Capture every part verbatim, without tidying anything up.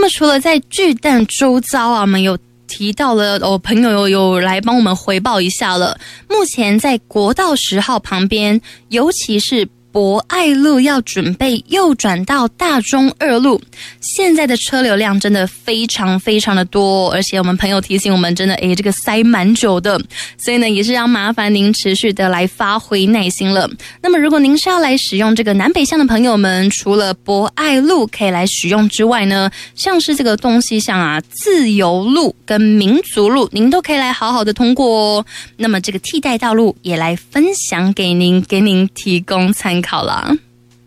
么除了在巨蛋周遭啊，我们有提到了哦，朋友有有来帮我们回报一下了。目前在国道十号旁边，尤其是博爱路要准备右转到大中二路，现在的车流量真的非常非常的多，而且我们朋友提醒我们，真的诶，这个塞蛮久的，所以呢，也是要麻烦您持续的来发挥耐心了。那么，如果您是要来使用这个南北向的朋友们，除了博爱路可以来使用之外呢，像是这个东西像啊自由路跟民族路，您都可以来好好的通过哦。那么这个替代道路也来分享给您，给您提供参考。好了，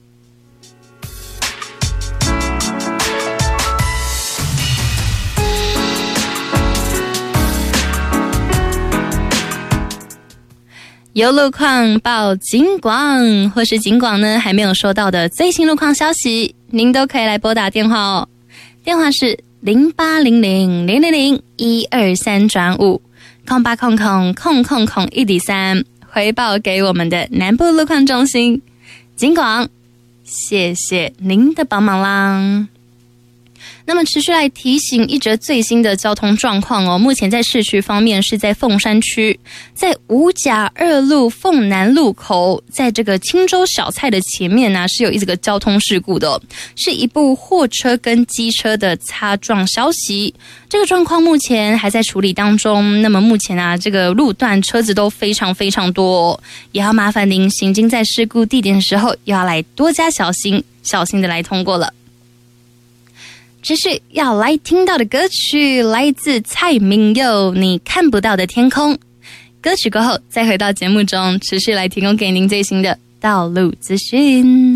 有路况报警广，或是警广呢还没有收到的最新路况消息，您都可以来拨打电话哦。电话是零八零零零零零一二三转五空八空空空空空一底三，回报给我们的南部路况中心。警广，谢谢您的帮忙啦。那么持续来提醒一则最新的交通状况哦。目前在市区方面是在凤山区，在五甲二路凤南路口，在这个青州小菜的前面呢、啊，是有一个交通事故的、哦，是一部货车跟机车的擦撞消息。这个状况目前还在处理当中。那么目前啊，这个路段车子都非常非常多、哦，也要麻烦您行经在事故地点的时候，又要来多加小心，小心的来通过了。这是要来听到的歌曲，来自蔡明佑《你看不到的天空》。歌曲过后，再回到节目中，持续来提供给您最新的道路资讯。